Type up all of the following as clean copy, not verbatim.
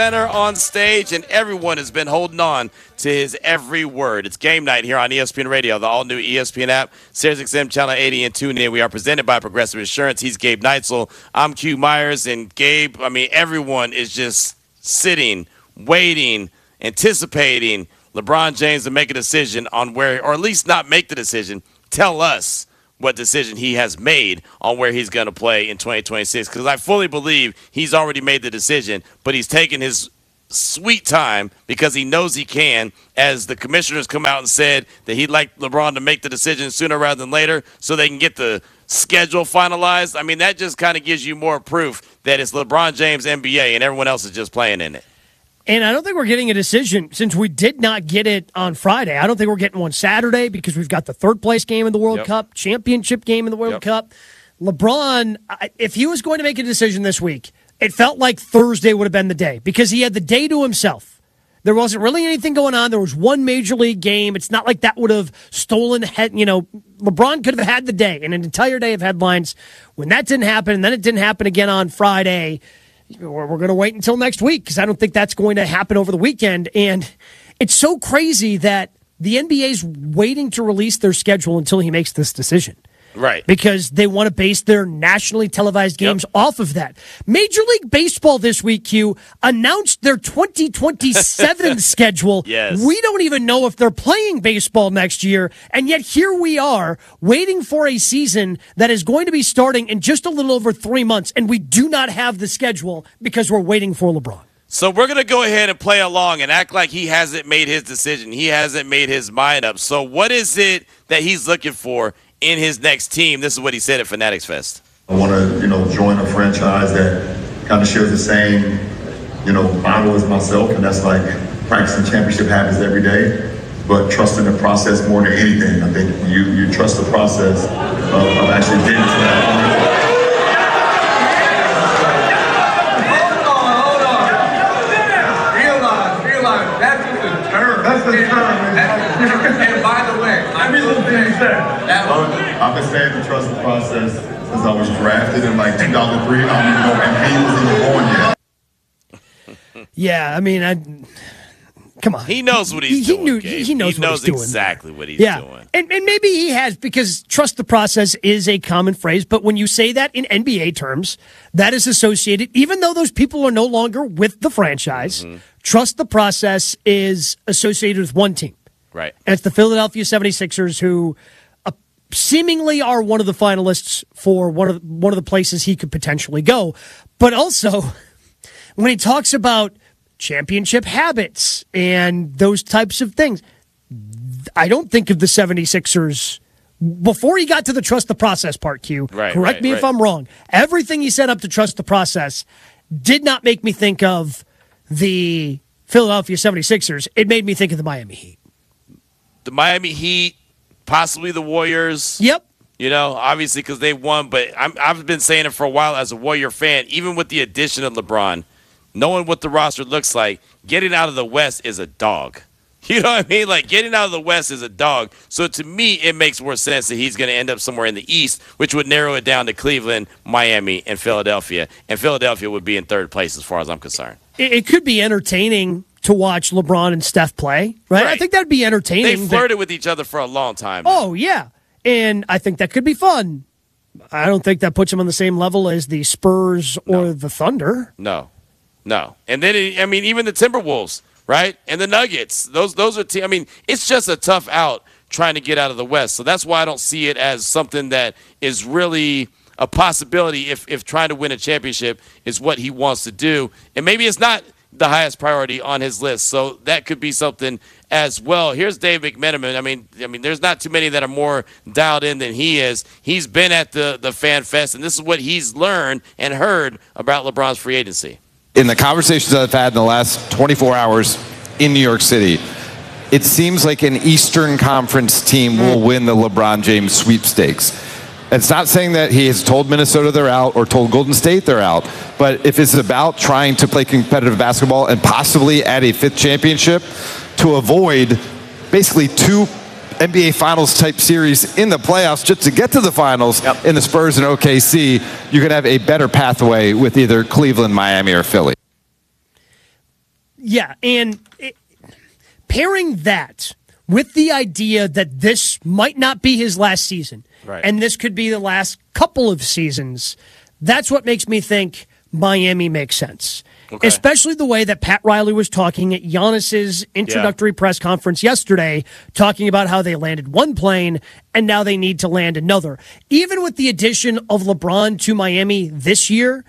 Center on stage, and everyone has been holding on to his every word. It's game night here on ESPN Radio, the all-new ESPN app, SiriusXM Channel 80, and TuneIn. We are presented by Progressive Insurance. He's Gabe Neitzel. I'm Q Myers, and Gabe, everyone is just sitting, waiting, anticipating LeBron James to make a decision on where, or at least not make the decision, tell us what decision he has made on where he's going to play in 2026, because I fully believe he's already made the decision, but he's taken his sweet time because he knows he can, as the commissioners come out and said that he'd like LeBron to make the decision sooner rather than later so they can get the schedule finalized. That just kind of gives you more proof that it's LeBron James NBA and everyone else is just playing in it. And I don't think we're getting a decision since we did not get it on Friday. I don't think we're getting one Saturday because we've got the third-place game in the World Cup, championship game in the World Cup. LeBron, if he was going to make a decision this week, it felt like Thursday would have been the day because he had the day to himself. There wasn't really anything going on. There was one major league game. It's not like that would have stolen LeBron could have had the day and an entire day of headlines. When that didn't happen, and then it didn't happen again on Friday, we're going to wait until next week because I don't think that's going to happen over the weekend. And it's so crazy that the NBA's waiting to release their schedule until he makes this decision. Right. Because they want to base their nationally televised games off of that. Major League Baseball this week, Q, announced their 2027 schedule. Yes. We don't even know if they're playing baseball next year, and yet here we are waiting for a season that is going to be starting in just a little over 3 months, and we do not have the schedule because we're waiting for LeBron. So we're going to go ahead and play along and act like he hasn't made his decision. He hasn't made his mind up. So what is it that he's looking for in his next team? This is what he said at Fanatics Fest. I want to, join a franchise that kind of shares the same, model as myself, and that's like practicing championship habits every day, but trusting the process more than anything. I think you trust the process of actually getting to that point. Hold on. Realize that's just a term. That's the term. And by the way, I've been saying to trust the process since I was drafted in 2003. I don't even know if he was even born yet. Yeah, come on. He knows what he's doing. He knows what he's doing. Exactly what he's doing. And maybe he has, because trust the process is a common phrase, but when you say that in NBA terms, that is associated, even though those people are no longer with the franchise, trust the process is associated with one team. Right. And it's the Philadelphia 76ers, who seemingly are one of the finalists for one of the places he could potentially go. But also, when he talks about championship habits and those types of things, I don't think of the 76ers before he got to the trust the process part, Q. Correct me if I'm wrong. Everything he said up to trust the process did not make me think of the Philadelphia 76ers. It made me think of the Miami Heat. The Miami Heat, possibly the Warriors. Yep. Obviously because they won, but I've been saying it for a while as a Warrior fan, even with the addition of LeBron, knowing what the roster looks like, getting out of the West is a dog. You know what I mean? Like, getting out of the West is a dog. So to me, it makes more sense that he's going to end up somewhere in the East, which would narrow it down to Cleveland, Miami, and Philadelphia. And Philadelphia would be in third place as far as I'm concerned. It could be entertaining to watch LeBron and Steph play, right? I think that'd be entertaining. They flirted with each other for a long time. Oh, yeah. And I think that could be fun. I don't think that puts them on the same level as the Spurs or the Thunder. No. And then, even the Timberwolves, right? And the Nuggets. Those are it's just a tough out trying to get out of the West. So that's why I don't see it as something that is really a possibility if trying to win a championship is what he wants to do. And maybe it's not the highest priority on his list. So that could be something as well. Here's Dave McMenamin. There's not too many that are more dialed in than he is. He's been at the Fan Fest, and this is what he's learned and heard about LeBron's free agency. In the conversations I've had in the last 24 hours in New York City, it seems like an Eastern Conference team will win the LeBron James sweepstakes. It's not saying that he has told Minnesota they're out or told Golden State they're out, but if it's about trying to play competitive basketball and possibly add a fifth championship to avoid basically two NBA Finals type series in the playoffs just to get to the finals in the Spurs and OKC, you can have a better pathway with either Cleveland, Miami, or Philly. Yeah, and pairing that with the idea that this might not be his last season, right, and this could be the last couple of seasons, that's what makes me think Miami makes sense. Okay. Especially the way that Pat Riley was talking at Giannis's introductory press conference yesterday, talking about how they landed one plane and now they need to land another. Even with the addition of LeBron to Miami this year,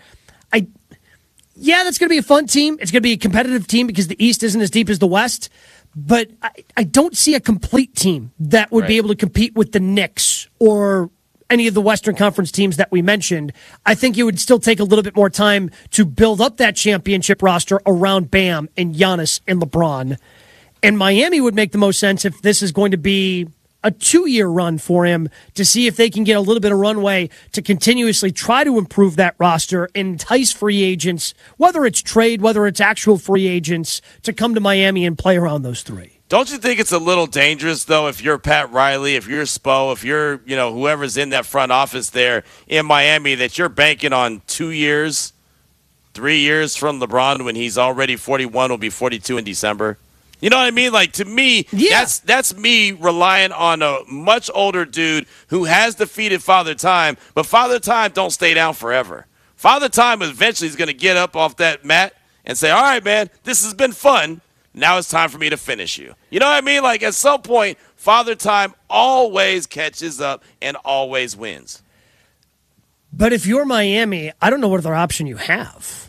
that's going to be a fun team. It's going to be a competitive team because the East isn't as deep as the West. But I don't see a complete team that would be able to compete with the Knicks or any of the Western Conference teams that we mentioned. I think it would still take a little bit more time to build up that championship roster around Bam and Giannis and LeBron. And Miami would make the most sense if this is going to be a 2-year run for him to see if they can get a little bit of runway to continuously try to improve that roster, entice free agents, whether it's trade, whether it's actual free agents, to come to Miami and play around those three. Don't you think it's a little dangerous, though, if you're Pat Riley, if you're Spo, if you're, whoever's in that front office there in Miami, that you're banking on 2 years, 3 years from LeBron when he's already 41, will be 42 in December? You know what I mean? Like, to me, that's me relying on a much older dude who has defeated Father Time, but Father Time don't stay down forever. Father Time eventually is going to get up off that mat and say, all right, man, this has been fun. Now it's time for me to finish you. You know what I mean? Like, at some point, Father Time always catches up and always wins. But if you're Miami, I don't know what other option you have.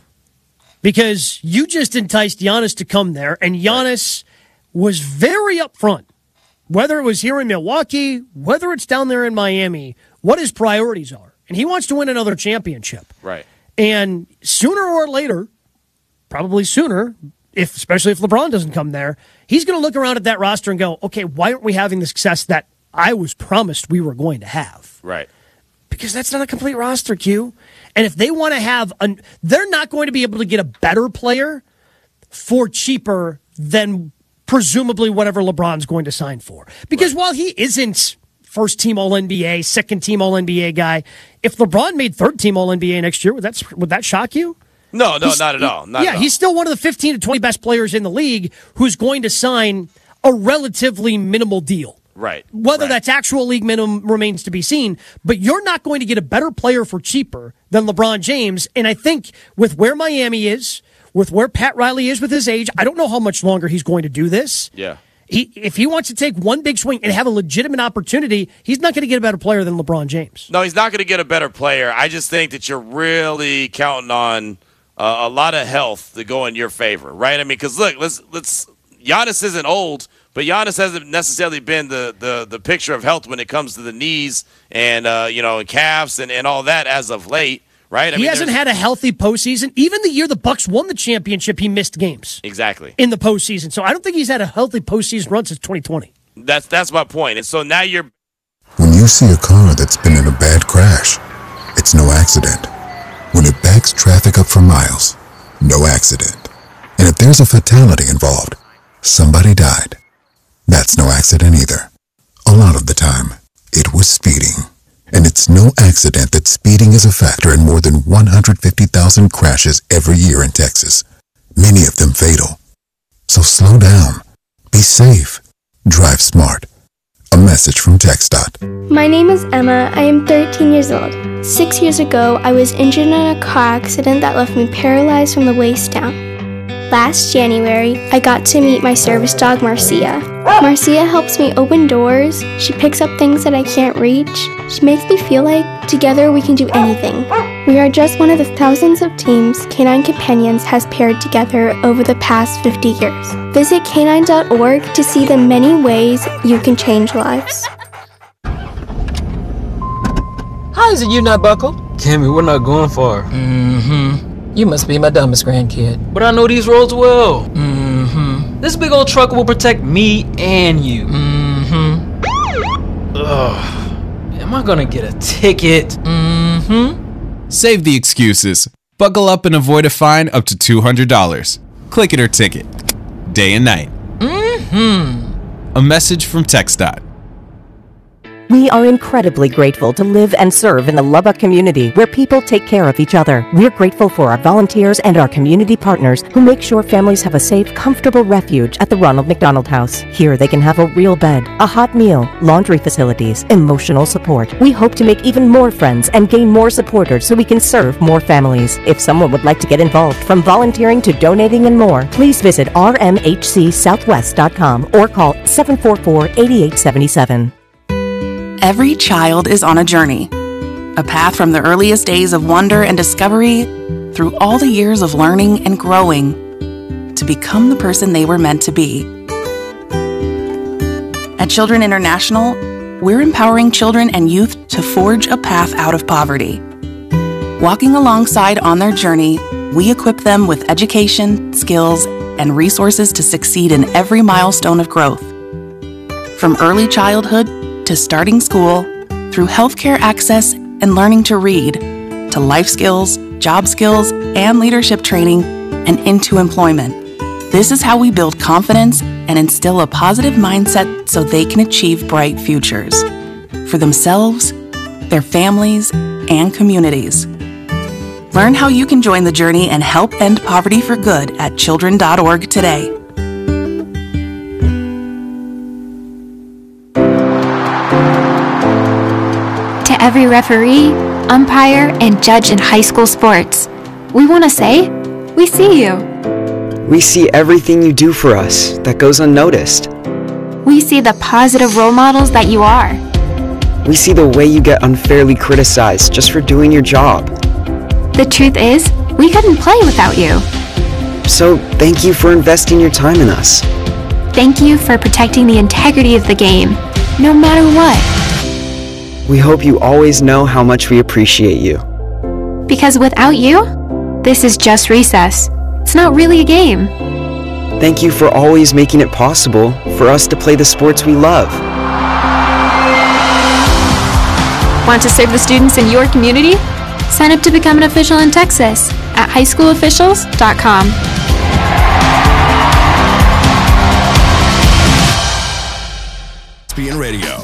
Because you just enticed Giannis to come there, and Giannis was very upfront, whether it was here in Milwaukee, whether it's down there in Miami, what his priorities are. And he wants to win another championship. Right. And sooner or later, probably sooner, especially if LeBron doesn't come there, he's going to look around at that roster and go, okay, why aren't we having the success that I was promised we were going to have? Right. Because that's not a complete roster, Q. And if they want to have they're not going to be able to get a better player for cheaper than presumably whatever LeBron's going to sign for. Because while he isn't first team All-NBA, second team All-NBA guy, if LeBron made third team All-NBA next year, would that shock you? No, not at all. Not at all. He's still one of the 15 to 20 best players in the league who's going to sign a relatively minimal deal. Right. Whether that's actual league minimum remains to be seen, but you're not going to get a better player for cheaper than LeBron James. And I think with where Miami is, with where Pat Riley is with his age, I don't know how much longer he's going to do this. Yeah. If he wants to take one big swing and have a legitimate opportunity, he's not going to get a better player than LeBron James. No, he's not going to get a better player. I just think that you're really counting on a lot of health to go in your favor, right? I mean, because look, let's Giannis isn't old, but Giannis hasn't necessarily been the picture of health when it comes to the knees and and calves and all that as of late, right? He hasn't had a healthy postseason. Even the year the Bucks won the championship, he missed games. Exactly. In the postseason. So I don't think he's had a healthy postseason run since 2020. That's my point. And so now you're... When you see a car that's been in a bad crash, it's no accident. When it backs traffic up for miles, no accident. And if there's a fatality involved, somebody died. That's no accident either. A lot of the time, it was speeding. And it's no accident that speeding is a factor in more than 150,000 crashes every year in Texas, many of them fatal. So slow down, be safe, drive smart. A message from TxDOT. My name is Emma. I am 13 years old. 6 years ago, I was injured in a car accident that left me paralyzed from the waist down. Last January, I got to meet my service dog, Marcia. Marcia helps me open doors. She picks up things that I can't reach. She makes me feel like together we can do anything. We are just one of the thousands of teams Canine Companions has paired together over the past 50 years. Visit canine.org to see the many ways you can change lives. How is it you not buckle? Cammy, we're not going far. You must be my dumbest grandkid. But I know these roads well. This big old truck will protect me and you. Ugh. Am I gonna get a ticket? Save the excuses. Buckle up and avoid a fine up to $200. Click it or ticket. Day and night. A message from TxDOT. We are incredibly grateful to live and serve in the Lubbock community where people take care of each other. We're grateful for our volunteers and our community partners who make sure families have a safe, comfortable refuge at the Ronald McDonald House. Here they can have a real bed, a hot meal, laundry facilities, emotional support. We hope to make even more friends and gain more supporters so we can serve more families. If someone would like to get involved, from volunteering to donating and more, please visit rmhcsouthwest.com or call 744-8877. Every child is on a journey, a path from the earliest days of wonder and discovery through all the years of learning and growing to become the person they were meant to be. At Children International, we're empowering children and youth to forge a path out of poverty. Walking alongside on their journey, we equip them with education, skills, and resources to succeed in every milestone of growth. From early childhood to starting school, through healthcare access and learning to read, to life skills, job skills, and leadership training, and into employment. This is how we build confidence and instill a positive mindset so they can achieve bright futures for themselves, their families, and communities. Learn how you can join the journey and help end poverty for good at children.org today. To every referee, umpire, and judge in high school sports, we want to say, we see you. We see everything you do for us that goes unnoticed. We see the positive role models that you are. We see the way you get unfairly criticized just for doing your job. The truth is, we couldn't play without you. So thank you for investing your time in us. Thank you for protecting the integrity of the game, no matter what. We hope you always know how much we appreciate you. Because without you, this is just recess. It's not really a game. Thank you for always making it possible for us to play the sports we love. Want to serve the students in your community? Sign up to become an official in Texas at highschoolofficials.com. ESPN Radio.